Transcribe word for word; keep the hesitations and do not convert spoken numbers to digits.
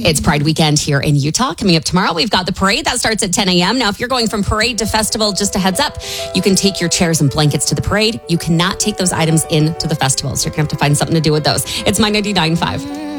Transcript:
It's Pride Weekend here in Utah. Coming up tomorrow, we've got the parade that starts at ten a.m. Now, if you're going from parade to festival, just a heads up, you can take your chairs and blankets to the parade. You cannot take those items into the festival, so you're going to have to find something to do with those. It's My ninety-nine point five.